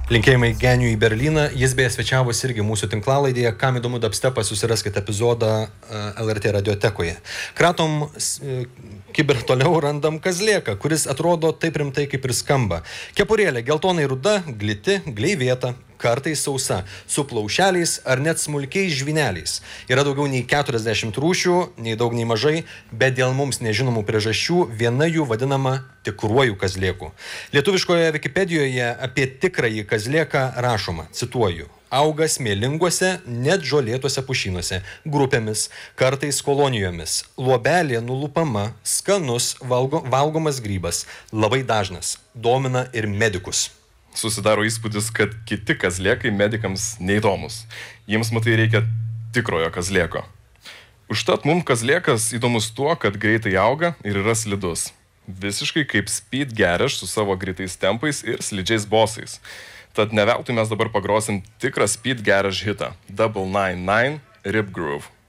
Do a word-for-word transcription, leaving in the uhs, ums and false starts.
Linkėjimai Geniui į Berlyną, jis beje svečiavosi irgi mūsų tinklalaidėje, kam įdomu dubstepas, susiraskite epizodą L R T radiotekoje. Kratom kibir toliau randam kazlėką, kuris atrodo taip rimtai kaip ir skamba. Kepurėlė geltonai ruda, gliti, gleivėta, kartais sausa, su plaušeliais ar net smulkiais žvyneliais. Yra daugiau nei keturiasdešimt rūšių, nei daug nei mažai, bet dėl mums nežinomų priežasčių viena jų vadinama tikruoju kazlėku. Lietuviškoje Wikipedijoje apie tikrąjį kazlėką rašoma, cituoju, auga smėlinguose, net žolėtuose pušynuose, grupėmis, kartais kolonijomis. Luobelė nulupama, skanus, valgo, valgomas grybas, labai dažnas, domina ir medikus. Susidaro įspūdis, kad kiti kazlėkai medikams neįdomus. Jiems, matai, reikia tikrojo kazlėko. Užtat mums kazlėkas įdomus tuo, kad greitai auga ir yra slidus. Visiškai kaip Speed Garage su savo greitais tempais ir slidžiais bosais. Tad ne veltui mes dabar pagrosim tikrą Speed Garage hitą – Double Nine Nine Rip Groove.